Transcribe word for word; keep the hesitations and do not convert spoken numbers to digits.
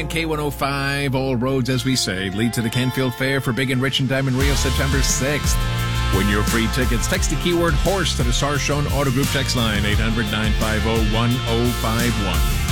K one oh five, all roads, as we say, lead to the Kenfield Fair for Big and Rich and Diamond Rio, September sixth. Win your free tickets. Text the keyword horse to the Sarshown Auto Group text line, eight hundred, nine five zero, one zero five one.